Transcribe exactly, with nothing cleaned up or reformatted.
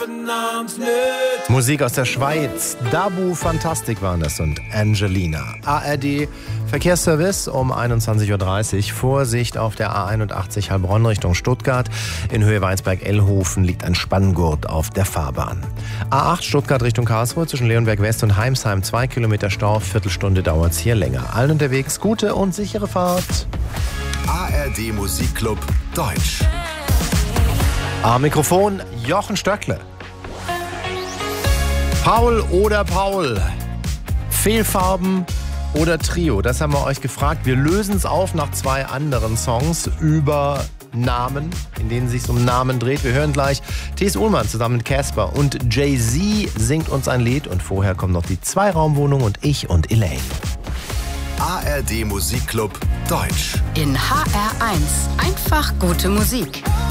Musik aus der Schweiz. Dabu Fantastik waren das und Angelina. A R D Verkehrsservice um einundzwanzig Uhr dreißig. Vorsicht auf der A einundachtzig Heilbronn Richtung Stuttgart. In Höhe Weinsberg-Ellhofen liegt ein Spanngurt auf der Fahrbahn. A acht Stuttgart Richtung Karlsruhe zwischen Leonberg West und Heimsheim. Zwei Kilometer Stau, Viertelstunde dauert es hier länger. Allen unterwegs gute und sichere Fahrt. A R D Musikclub Deutsch. Am Mikrofon Jochen Stöckle. Paul oder Paul? Fehlfarben oder Trio? Das haben wir euch gefragt. Wir lösen es auf nach zwei anderen Songs über Namen, in denen es sich um Namen dreht. Wir hören gleich T S. Ullmann zusammen mit Casper und Jay-Z singt uns ein Lied. Und vorher kommen noch die Zwei-Raum-Wohnung und ich und Elaine. A R D Musikclub Deutsch. In H R eins. Einfach gute Musik.